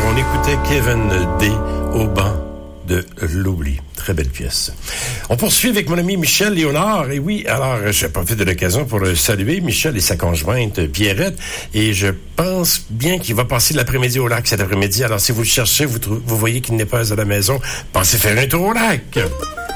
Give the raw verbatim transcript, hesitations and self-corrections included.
on écoutait Kevin D. au banc de l'oubli. Très belle pièce. On poursuit avec mon ami Michel Léonard. Et oui, alors, je profite de l'occasion pour le saluer, Michel et sa conjointe Pierrette. Et je pense bien qu'il va passer l'après-midi au lac cet après-midi. Alors, si vous le cherchez, vous, trou- vous voyez qu'il n'est pas à la maison, pensez faire un tour au lac.